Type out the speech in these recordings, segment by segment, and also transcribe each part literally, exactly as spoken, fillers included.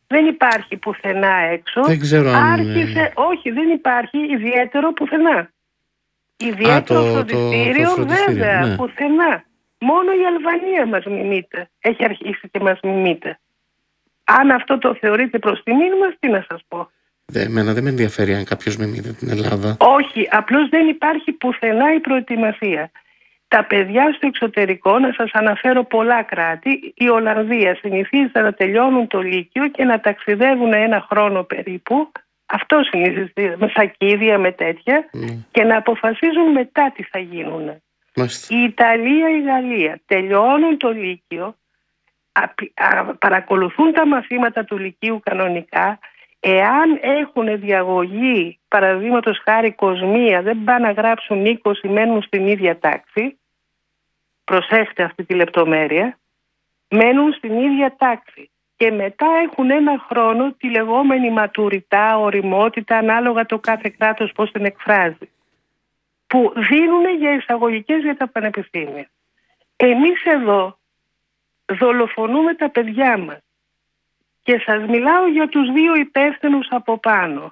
Δεν υπάρχει πουθενά έξω. Δεν ξέρω αν... Άρχισε, όχι, δεν υπάρχει ιδιαίτερο πουθενά. Ιδιαίτερο Α, το, φροντιστήριο, το, το φροντιστήριο, βέβαια, ναι. πουθενά. Μόνο η Αλβανία μας μιμείται. Έχει αρχίσει και μας μιμείται. Αν αυτό το θεωρείτε προς τιμήν μας, τι να σας πω. Δε, εμένα δεν με ενδιαφέρει αν κάποιος μιμείται την Ελλάδα. Όχι, απλώς δεν υπάρχει πουθενά η προετοιμασία. Τα παιδιά στο εξωτερικό, να σας αναφέρω πολλά κράτη, η Ολλανδία συνηθίζεται να τελειώνουν το Λύκειο και να ταξιδεύουν ένα χρόνο περίπου, αυτό συνηθίζεται, με σακίδια, με τέτοια, mm. και να αποφασίζουν μετά τι θα γίνουν. Μάλιστα. Η Ιταλία, η Γαλλία τελειώνουν το Λύκειο, α, α, παρακολουθούν τα μαθήματα του Λυκείου κανονικά. Εάν έχουν διαγωγή, παραδείγματος χάρη κοσμία, δεν πάνε να γράψουν είκοσι, μένουν στην ίδια τάξη. Προσέξτε αυτή τη λεπτομέρεια. Μένουν στην ίδια τάξη. Και μετά έχουν ένα χρόνο τη λεγόμενη ματουριτά, οριμότητα, ανάλογα το κάθε κράτος πώς την εκφράζει. Που δίνουν για εισαγωγικές για τα πανεπιστήμια. Εμείς εδώ δολοφονούμε τα παιδιά μας. Και σας μιλάω για τους δύο υπεύθυνους από πάνω.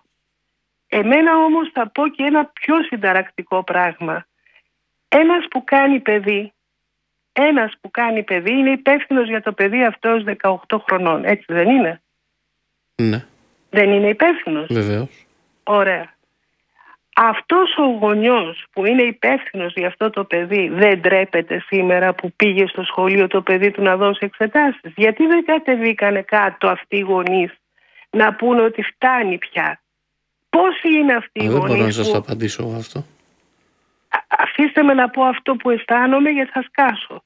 Εμένα όμως θα πω και ένα πιο συνταρακτικό πράγμα. Ένας που κάνει παιδί, ένας που κάνει παιδί είναι υπεύθυνος για το παιδί αυτό ως δεκαοκτώ χρονών. Έτσι δεν είναι? Ναι. Δεν είναι υπεύθυνος? Βεβαίως. Ωραία. Αυτός ο γονιός που είναι υπεύθυνος για αυτό το παιδί δεν ντρέπεται σήμερα που πήγε στο σχολείο το παιδί του να δώσει εξετάσεις? Γιατί δεν κατεβήκανε κάτω αυτοί οι γονείς να πούνε ότι φτάνει πια? Πόσοι είναι αυτοί οι γονείς? Δεν μπορώ να σας που... το απαντήσω εγώ αυτό. Α, αφήστε με να πω αυτό που αισθάνομαι, γιατί θα σκάσω.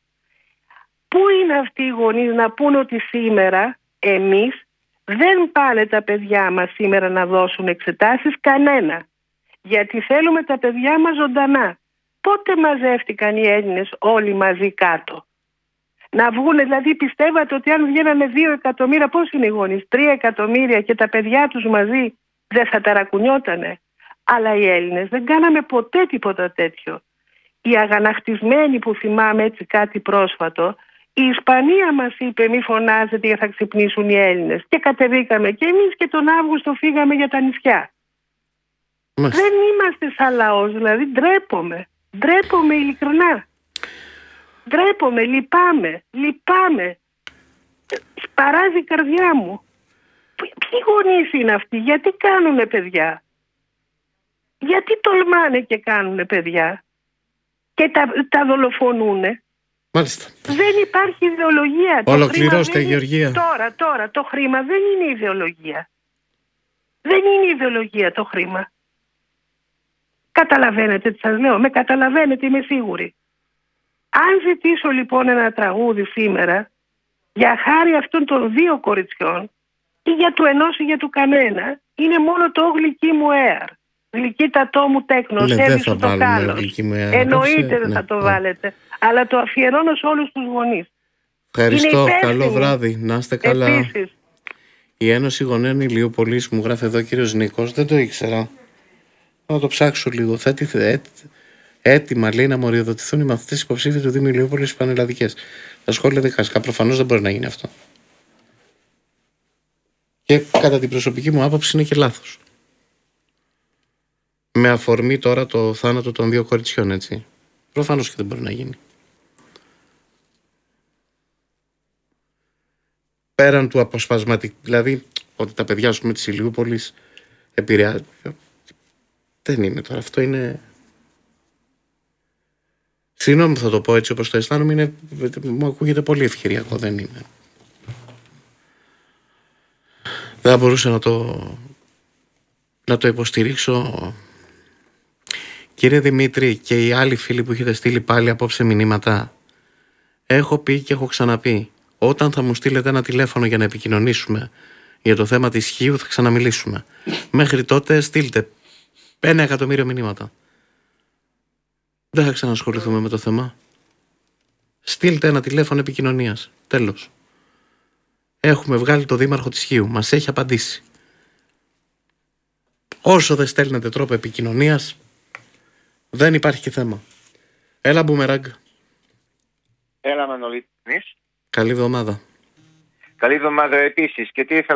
Πού είναι αυτοί οι γονείς να πούνε ότι σήμερα εμείς δεν πάνε τα παιδιά μας σήμερα να δώσουν εξετάσεις, κανένα? Γιατί θέλουμε τα παιδιά μας ζωντανά. Πότε μαζεύτηκαν οι Έλληνες όλοι μαζί κάτω? Να βγούνε, δηλαδή πιστεύατε ότι αν βγαίνανε δύο εκατομμύρια, πώς είναι οι γονείς, τρία εκατομμύρια και τα παιδιά τους μαζί δεν θα ταρακουνιότανε? Αλλά οι Έλληνες δεν κάναμε ποτέ τίποτα τέτοιο. Οι αγανακτισμένοι που θυμάμαι έτσι κάτι πρόσφατο, η Ισπανία μας είπε μη φωνάζετε γιατί θα ξυπνήσουν οι Έλληνες. Και κατεβήκαμε και εμείς και τον Αύγουστο φύγαμε για τα νησιά. Μάλιστα. Δεν είμαστε σαν λαός, δηλαδή ντρέπομαι. Ντρέπομαι ειλικρινά. Ντρέπομαι, λυπάμαι, λυπάμαι. Σπαράζει η καρδιά μου. Ποιοι γονείς είναι αυτοί, γιατί κάνουνε παιδιά? Γιατί τολμάνε και κάνουνε παιδιά και τα, τα δολοφονούνε? Μάλιστα. Δεν υπάρχει ιδεολογία. Ολοκληρώστε, Γεωργία. Τώρα, τώρα, το χρήμα δεν είναι ιδεολογία. Δεν είναι ιδεολογία το χρήμα. Καταλαβαίνετε τι σας λέω? Με καταλαβαίνετε, είμαι σίγουρη. Αν ζητήσω λοιπόν ένα τραγούδι σήμερα για χάρη αυτών των δύο κοριτσιών, ή για του ενός ή για του κανένα, είναι μόνο το γλυκί μου air. Γλυκύτατό μου τέκνο, ναι, σέβη σου το κάλος. Εννοείται δεν θα το ναι. βάλετε. Αλλά το αφιερώνω σε όλους τους γονείς. Ευχαριστώ, καλό βράδυ, να είστε καλά. Επίσης. Η Ένωση Γονέων Ηλιούπολης, μου γράφει εδώ ο κύριος Νίκος, δεν το ήξερα. Θα το ψάξω λίγο. Θα έτοιμα, λέει, να μοριοδοτηθούν οι μαθητές υποψήφοι του Δήμου Ηλιούπολης πανελλαδικές. Τα σχόλια δικαστικά. Προφανώς δεν μπορεί να γίνει αυτό. Και κατά την προσωπική μου άποψη είναι και λάθος. Με αφορμή τώρα το θάνατο των δύο κοριτσιών, έτσι. Προφανώς και δεν μπορεί να γίνει. Πέραν του αποσπασματικού, δηλαδή ότι τα παιδιά, ας πούμε, της Ηλιούπολης επηρεάζουν. Δεν είναι τώρα, αυτό είναι... Συγγνώμη θα το πω έτσι όπως το αισθάνομαι, είναι... μου ακούγεται πολύ ευκαιριακό, δεν είναι. Δεν θα μπορούσα να το, να το υποστηρίξω. Κύριε Δημήτρη και οι άλλοι φίλοι που έχετε στείλει πάλι απόψε μηνύματα, έχω πει και έχω ξαναπεί, όταν θα μου στείλετε ένα τηλέφωνο για να επικοινωνήσουμε για το θέμα της Χίου θα ξαναμιλήσουμε. Μέχρι τότε στείλτε ένα εκατομμύριο μηνύματα. Δεν θα ξανασχοληθούμε με το θέμα. Στείλτε ένα τηλέφωνο επικοινωνίας. Τέλος. Έχουμε βγάλει το δήμαρχο της Χίου. Μας έχει απαντήσει. Όσο δεν στέλνετε τρόπο επικοινωνίας, δεν υπάρχει και θέμα. Έλα Μπούμεραγκ. Έλα Μανολή. Καλή εβδομάδα. Καλή εβδομάδα επίσης. Και τι ήθελα